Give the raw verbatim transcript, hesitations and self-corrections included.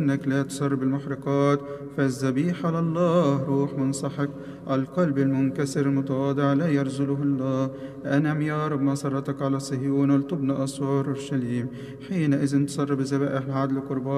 لكنك لا تسر بالمحرقات، فالذبيحة لله روح منسحق، القلب المنكسر المتواضع لا يرزله الله. أنعم يا رب مسرتك على صهيون ولتبنى أسوار أورشليم، حينئذ تسر بذبائح العدل قربان